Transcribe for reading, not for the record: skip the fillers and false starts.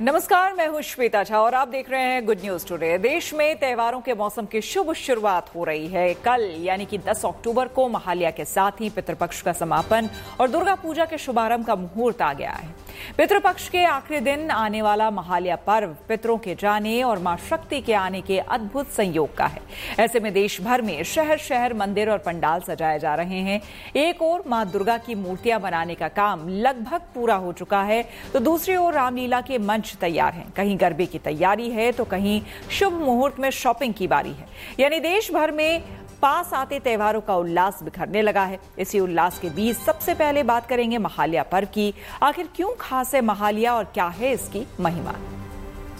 नमस्कार, मैं हूं श्वेता झा और आप देख रहे हैं गुड न्यूज टुडे। देश में त्योहारों के मौसम की शुभ शुरुआत हो रही है। कल यानी कि 10 अक्टूबर को महालया के साथ ही पितृपक्ष का समापन और दुर्गा पूजा के शुभारंभ का मुहूर्त आ गया है। पितृपक्ष के आखिरी दिन आने वाला महालया पर्व पितरों के जाने और मां शक्ति के आने के अद्भुत संयोग का है। ऐसे में देश भर में शहर शहर मंदिर और पंडाल सजाए जा रहे हैं। एक ओर मां दुर्गा की मूर्तियां बनाने का काम लगभग पूरा हो चुका है, तो दूसरी ओर रामलीला के मंच तैयार हैं। कहीं गरबे की तैयारी है तो कहीं शुभ मुहूर्त में शॉपिंग की बारी है। यानी देश भर में पास आते त्योहारों का उल्लास बिखरने लगा है। इसी उल्लास के बीच सबसे पहले बात करेंगे महालया पर्व की। आखिर क्यों खास है महालया और क्या है इसकी महिमा।